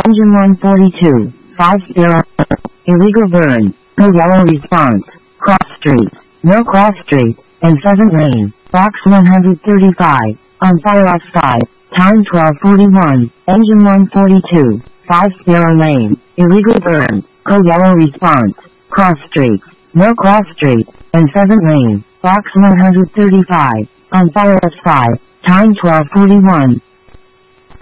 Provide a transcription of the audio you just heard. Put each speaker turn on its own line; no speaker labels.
Engine 142, 50, illegal burn, no yellow response, cross street, no cross street, and Pheasant Lane, box 135, on fire off 5, time 12:41, engine 142, 50 lane, illegal burn, yellow response, cross street, no cross street, and Pheasant Lane, box 135, on fire off 5, time 12:41.